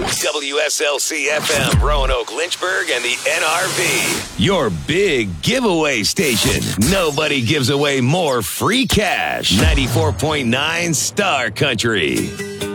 WSLC FM, Roanoke, Lynchburg, and the NRV. Your big giveaway station. Nobody gives away more free cash. 94.9 Star Country.